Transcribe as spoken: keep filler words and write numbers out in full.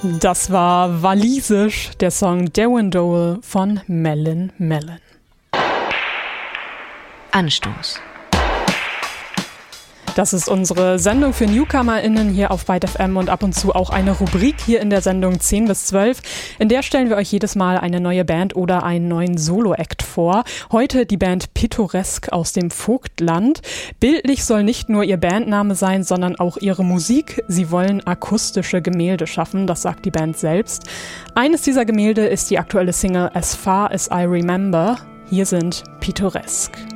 Das war walisisch, der Song Dewandowel von Melon Melon. Anstoß. Das ist unsere Sendung für NewcomerInnen hier auf Byte F M und ab und zu auch eine Rubrik hier in der Sendung zehn bis zwölf. In der stellen wir euch jedes Mal eine neue Band oder einen neuen Solo-Act vor. Heute die Band Pittoresk aus dem Vogtland. Bildlich soll nicht nur ihr Bandname sein, sondern auch ihre Musik. Sie wollen akustische Gemälde schaffen, das sagt die Band selbst. Eines dieser Gemälde ist die aktuelle Single As Far As I Remember. Hier sind Pittoresk.